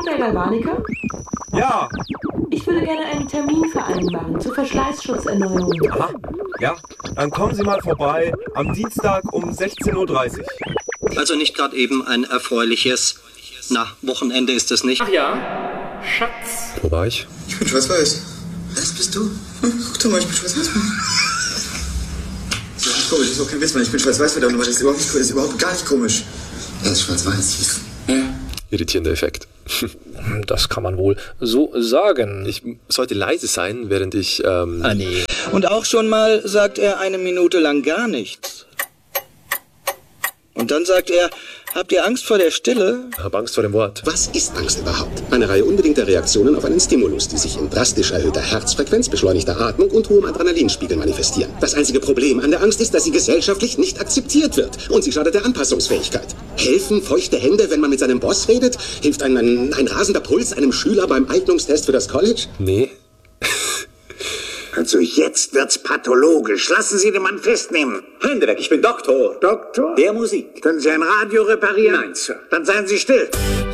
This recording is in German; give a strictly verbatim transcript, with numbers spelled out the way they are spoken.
Doktor Galvanica? Ja. Ich würde gerne einen Termin vereinbaren zur Verschleißschutzerneuerung. Aha, ja. Dann kommen Sie mal vorbei am Dienstag um sechzehn Uhr dreißig. Also nicht gerade eben ein erfreuliches, na, Wochenende ist es nicht. Ach ja, Schatz. Wo war ich? Ich bin schwarz-weiß. Das bist du? Guck doch mal, ich bin schwarz-weiß. Das ist nicht komisch, das ist auch kein Witz, Mann. Ich bin schwarz-weiß, verdammt nochmal. Das ist überhaupt nicht, das ist überhaupt gar nicht komisch. Er ist schwarz-weiß. Ja. Irritierender Effekt. Das kann man wohl so sagen. Ich sollte leise sein, während ich, ähm... Ah, nee. Und auch schon mal sagt er eine Minute lang gar nichts. Und dann sagt er, habt ihr Angst vor der Stille? Ich habe Angst vor dem Wort. Was ist Angst überhaupt? Eine Reihe unbedingter Reaktionen auf einen Stimulus, die sich in drastisch erhöhter Herzfrequenz, beschleunigter Atmung und hohem Adrenalinspiegel manifestieren. Das einzige Problem an der Angst ist, dass sie gesellschaftlich nicht akzeptiert wird. Und sie schadet der Anpassungsfähigkeit. Helfen feuchte Hände, wenn man mit seinem Boss redet? Hilft ein, ein, ein rasender Puls einem Schüler beim Eignungstest für das College? Nee. Also jetzt wird's pathologisch. Lassen Sie den Mann festnehmen. Hände weg, ich bin Doktor. Doktor? Der Musik. Können Sie ein Radio reparieren? Nein, Sir. Dann seien Sie still.